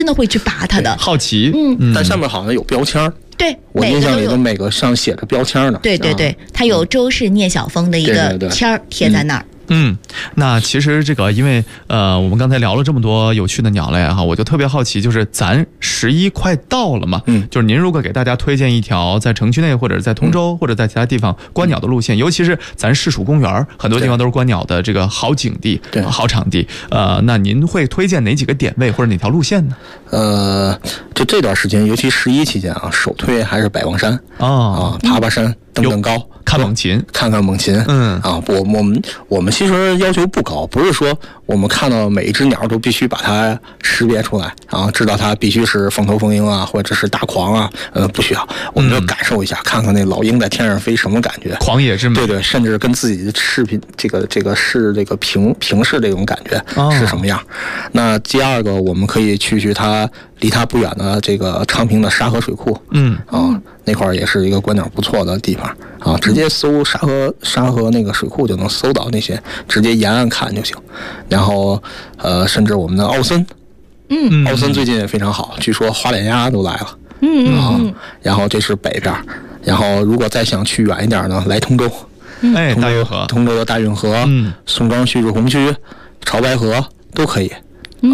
真的会去拔它的， 好奇。 但上面好像有标签。 对， 我印象里头每个上写着标签呢。 对对对，它有周氏聂小峰的一个签儿贴在那儿。 那其实这个，因为我们刚才聊了这么多有趣的鸟类哈，我就特别好奇，就是咱11快到了嘛，就是您如果给大家推荐一条在城区内或者在通州或者在其他地方观鸟的路线，尤其是咱市属公园，很多地方都是观鸟的这个好景地、好场地，那您会推荐哪几个点位或者哪条路线呢？ 就这段时间，尤其11期间啊，首推还是百望山爬爬山、登登高。 看猛禽， 看猛禽，我们其实要求不高，不是说我们看到每一只鸟都必须把它识别出来知道它必须是凤头凤鹰啊，或者是大狂啊，不需要，我们就感受一下，看看那老鹰在天上飞什么感觉， 狂野之美， 对，甚至跟自己的视频这个是这个平视这种感觉是什么样。那第二个，我们可以去它离它不远的这个昌平的沙河水库，那块儿也是一个观鸟不错的地方直接搜沙河那个水库就能搜到那些，直接沿岸看就行。然后甚至我们的奥森，奥森最近也非常好，据说花脸鸭都来了，然后这是北边，然后如果再想去远一点呢，来通州， 大运河， 通州的大运河，宋庄区、瑞洪区、潮白河都可以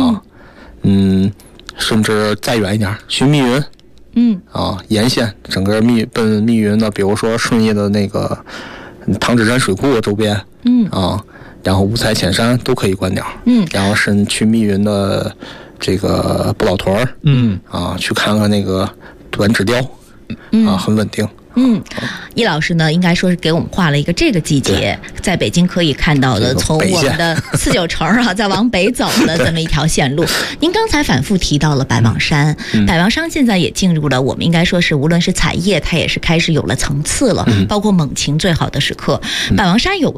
甚至再远一点去密云。沿线整个奔密云的，比如说顺义的那个唐纸山水库周边，然后五彩浅山都可以观鸟，然后甚至去密云的这个不老屯去看看那个短指雕，很稳定。 易老师呢，应该说是给我们画了一个这个季节在北京可以看到的，从我们的49城再往北走的这么一条线路。您刚才反复提到了百望山，百望山现在也进入了我们应该说是无论是采叶，它也是开始有了层次了，包括猛禽最好的时刻。百望山有